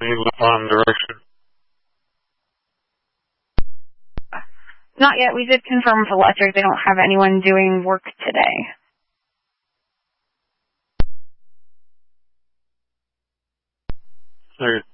on direction? Not yet. We did confirm with electric. They don't have anyone doing work today. Okay.